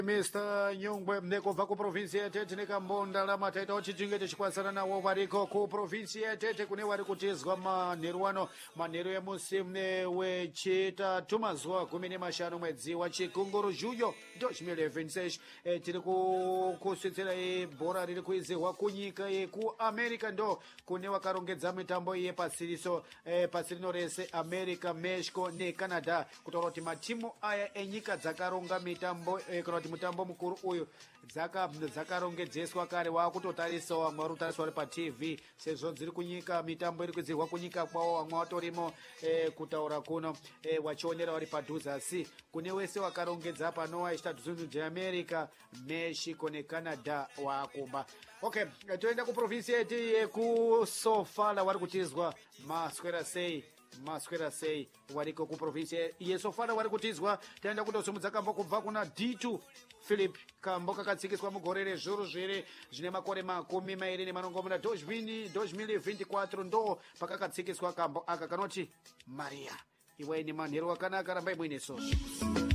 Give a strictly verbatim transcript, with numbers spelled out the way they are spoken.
mister Nyungwe nekubva kuprovinsi yetete nekambonda lamataita uchichinge chikwanisana nawo variko kuprovinsi yetete kune vari kutizwa manheru ano manheru emusimu wechitatu mazuva gumi nemashanu mwedzi wachikunguru zhuyo dos mil e vinte e seis tiri kusvitsira bhora riri kuizirwa kunyika yekuamerica ndo kune vakarongedza mitambo yepasiriso pasi rino rese america, mexico necanada kutaura kuti matimu aya enyika dzakaronga mitambo kana kuti mutambo mukuru uyu dzakarongedzeswa kare wakutotarisawo vamwe vari kutariswa vari patv sezvo dziri kunyika mitambo iri kudzirwa kunyika kwavo vamwe vatorimo kutaura kuno vachionera vari padhuze asi kune wese wakarongedza panowa echitatu zunhu jeamerica, mexico necanada waakumba. Okay, toenda kuprovinsi yetu yekusofala vari kutizwa maswera sei maswera sei wariko kuprovinsi yesofala vari kutizwa. taenda kundosumudza kambo kubva kuna d two philip kambo kakatsikiswa mugore rezvuru zviri zvine makore makumi mairi nemanongomuna dos mil e vinte e quatro ndo pakakatsikiswa kambo aka kanoti maria iwe ni manheru akanaka rambai muine soso.